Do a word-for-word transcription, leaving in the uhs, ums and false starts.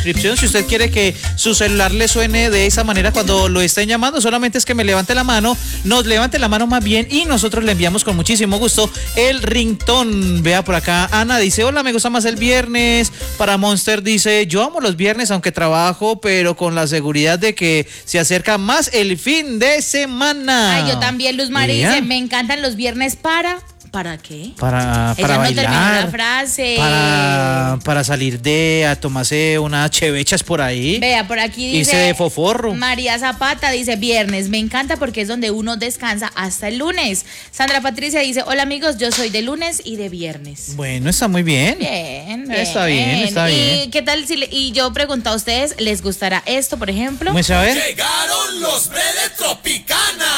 suscripción. Si usted quiere que su celular le suene de esa manera cuando lo estén llamando, solamente es que me levante la mano, nos levante la mano más bien y nosotros le enviamos con muchísimo gusto el ringtone. Vea por acá, Ana dice, hola, me gusta más el viernes. Para Monster dice, yo amo los viernes aunque trabajo, pero con la seguridad de que se acerca más el fin de semana. Ay, yo también, Luz María Vea. dice, me encantan los viernes para... ¿Para qué? Para, para Ella no bailar, terminó la frase. para, para salir de a tomarse unas chevechas por ahí. Vea, por aquí dice... Irse de foforro. María Zapata dice, viernes, me encanta porque es donde uno descansa hasta el lunes. Sandra Patricia dice, hola amigos, yo soy de lunes y de viernes. Bueno, está muy bien. Bien, bien. Está bien, está ¿Y bien. qué tal si le, y yo pregunto a ustedes, ¿les gustará esto, por ejemplo? Vamos a ver. Llegaron los Bredes Tropicana.